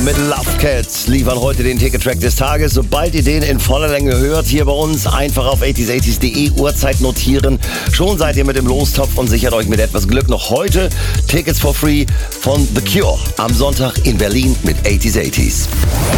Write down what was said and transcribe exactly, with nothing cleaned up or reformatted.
mit Love Cats liefern heute den Ticket-Track des Tages. Sobald ihr den in voller Länge hört, hier bei uns einfach auf achtziger achtzig punkt de Uhrzeit notieren. Schon seid ihr mit dem Lostopf und sichert euch mit etwas Glück noch heute Tickets for free von The Cure am Sonntag in Berlin mit achtziger achtzig.